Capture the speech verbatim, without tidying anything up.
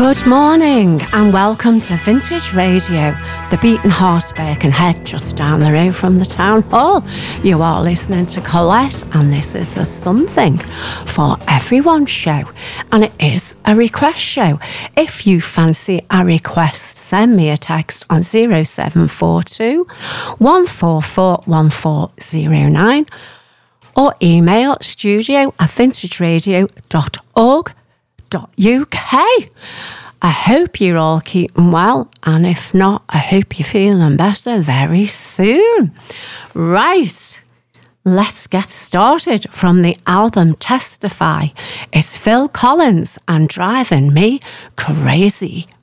Good morning and welcome to Vintage Radio, the Beaten Horse Birkenhead just down the road from the town hall. You are listening to Colette and this is the Something for Everyone show, and it is a request show. If you fancy a request, send me a text on zero seven four two, one four four, one four zero nine or email studio at vintageradio dot org dot U K. I hope you're all keeping well, and if not, I hope you're feeling better very soon. Right, let's get started from the album Testify. It's Phil Collins and Driving Me Crazy.